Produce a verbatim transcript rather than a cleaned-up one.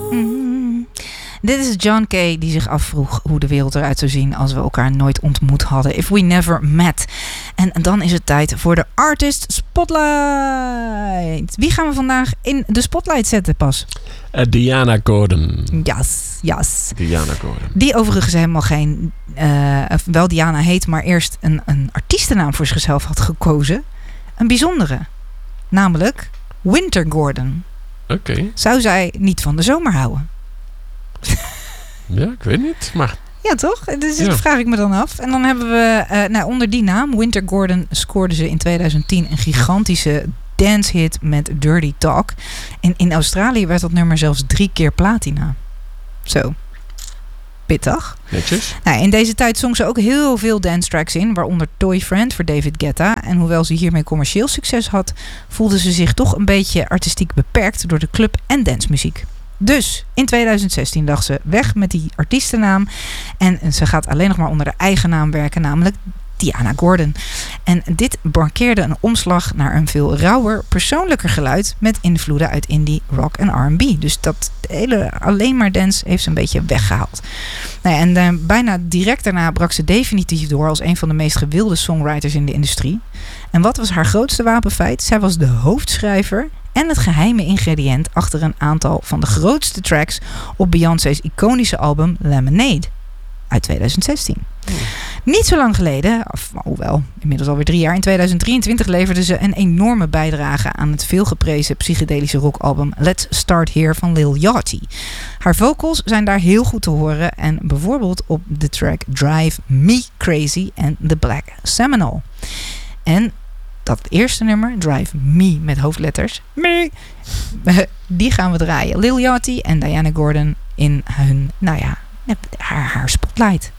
Mm. Dit is John Kay die zich afvroeg hoe de wereld eruit zou zien als we elkaar nooit ontmoet hadden. If we never met. En dan is het tijd voor de Artist Spotlight. Wie gaan we vandaag in de Spotlight zetten, Pas? Uh, Diana Gordon. Yes, yes. Diana Gordon. Die overigens helemaal geen, uh, wel Diana heet, maar eerst een, een artiestennaam voor zichzelf had gekozen. Een bijzondere. Namelijk Winter Gordon. Oké. Okay. Zou zij niet van de zomer houden? Ja, ik weet niet, maar... Ja, toch? Dus ja. Dat vraag ik me dan af. En dan hebben we, uh, nou, onder die naam, Winter Gordon, scoorde ze in twintig tien een gigantische dancehit met Dirty Talk. En in Australië werd dat nummer zelfs drie keer platina. Zo. Pittig. Netjes. Nou, in deze tijd zong ze ook heel veel dance tracks in, waaronder Toy Friend voor David Guetta. En hoewel ze hiermee commercieel succes had, voelde ze zich toch een beetje artistiek beperkt door de club- en dancemuziek. Dus in twintig zestien dacht ze weg met die artiestennaam. En ze gaat alleen nog maar onder de eigen naam werken, namelijk Diana Gordon. En dit markeerde een omslag naar een veel rauwer, persoonlijker geluid met invloeden uit indie, rock en R en B. Dus dat hele alleen maar dance heeft ze een beetje weggehaald. Nou ja, en uh, bijna direct daarna brak ze definitief door als een van de meest gewilde songwriters in de industrie. En wat was haar grootste wapenfeit? Zij was de hoofdschrijver en het geheime ingrediënt achter een aantal van de grootste tracks op Beyoncé's iconische album Lemonade uit twintig zestien. Hmm. Niet zo lang geleden, of, hoewel inmiddels alweer drie jaar, in twintig drieëntwintig leverde ze een enorme bijdrage aan het veelgeprezen psychedelische rockalbum Let's Start Here van Lil Yachty. Haar vocals zijn daar heel goed te horen en bijvoorbeeld op de track Drive Me Crazy en The Black Seminole. En dat eerste nummer, Drive Me met hoofdletters, me, die gaan we draaien. Lil Yachty en Diana Gordon in hun, nou ja, haar, haar spotlight.